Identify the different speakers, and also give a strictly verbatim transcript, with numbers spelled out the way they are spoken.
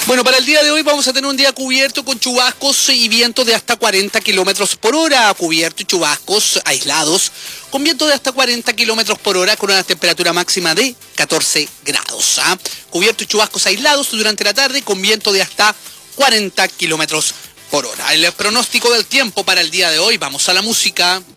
Speaker 1: Bueno, para el día de hoy vamos a tener un día cubierto con chubascos y vientos de hasta cuarenta kilómetros por hora, cubierto y chubascos aislados, con viento de hasta cuarenta kilómetros por hora, con una temperatura máxima de catorce grados. ¿ah? Cubierto y chubascos aislados durante la tarde, con viento de hasta cuarenta kilómetros por hora. El pronóstico del tiempo para el día de hoy, vamos a la música.